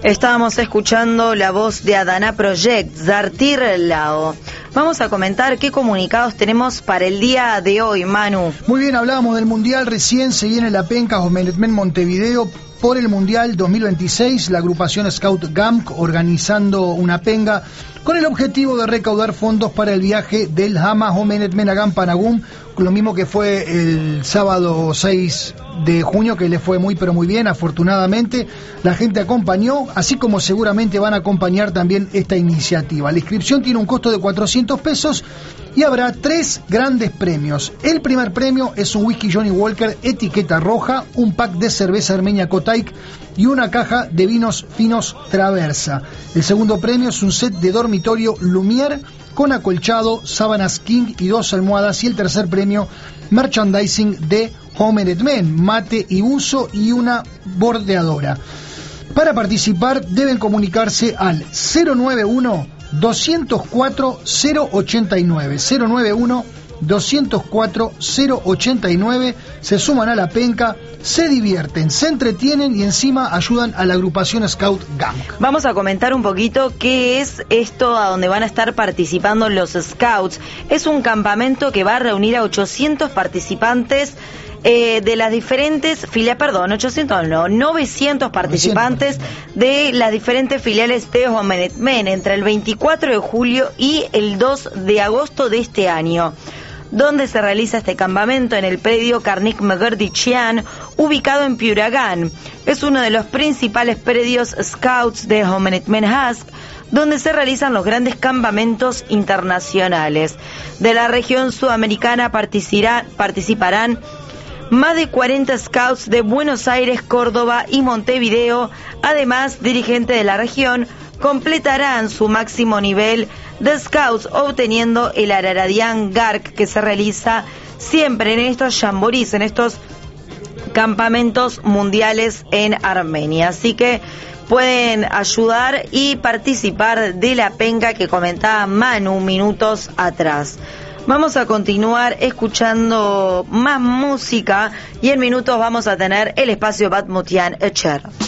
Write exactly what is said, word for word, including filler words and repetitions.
Estábamos escuchando la voz de Adana Project, Zartir Lao. Vamos a comentar qué comunicados tenemos para el día de hoy, Manu. Muy bien, hablábamos del Mundial, recién se viene la penca Homenetmen Montevideo por el Mundial dos mil veintiséis, la agrupación Scout G A M C organizando una penga con el objetivo de recaudar fondos para el viaje del Hama Homenetmen Agam Panagum, lo mismo que fue el sábado seis de junio, que le fue muy pero muy bien, afortunadamente la gente acompañó, así como seguramente van a acompañar también esta iniciativa. La inscripción tiene un costo de cuatrocientos pesos y habrá tres grandes premios. El primer premio es un whisky Johnny Walker etiqueta roja, un pack de cerveza armenia Kotaik y una caja de vinos finos Traversa. El segundo premio es un set de dormitorio Lumière con acolchado, sábanas King y dos almohadas. Y el tercer premio, merchandising de Homenetmen, mate y buzo y una bordeadora. Para participar deben comunicarse al cero nueve uno, doscientos cuatro, cero ochenta y nueve, cero nueve uno, doscientos cuatro, cero ochenta y nueve, se suman a la penca, se divierten, se entretienen y encima ayudan a la agrupación Scout G A M C. Vamos a comentar un poquito qué es esto a donde van a estar participando los Scouts. Es un campamento que va a reunir a ochocientos participantes Eh, de las diferentes filiales, perdón, ochocientos no, novecientos participantes de las diferentes filiales de Homenetmen entre el veinticuatro de julio y el dos de agosto de este año. ¿Dónde se realiza este campamento? En el predio Karnik Megerdichian, ubicado en Piuragán. Es uno de los principales predios Scouts de Homenetmen Husk, donde se realizan los grandes campamentos internacionales. De la región sudamericana participarán más de cuarenta Scouts de Buenos Aires, Córdoba y Montevideo. Además, dirigentes de la región completarán su máximo nivel de Scouts obteniendo el Araradian Gark, que se realiza siempre en estos jamborís, en estos campamentos mundiales en Armenia. Así que pueden ayudar y participar de la penca que comentaba Manu minutos atrás. Vamos a continuar escuchando más música y en minutos vamos a tener el espacio Batmutian Echer.